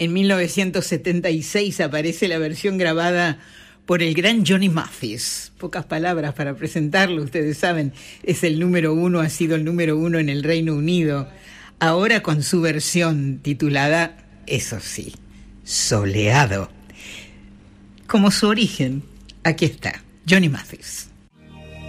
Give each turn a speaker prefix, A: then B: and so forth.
A: En 1976 aparece la versión grabada por el gran Johnny Mathis. Pocas palabras para presentarlo, ustedes saben, es el número uno, ha sido el número uno en el Reino Unido. Ahora con su versión titulada, eso sí, Soleado. Como su origen, aquí está, Johnny Mathis.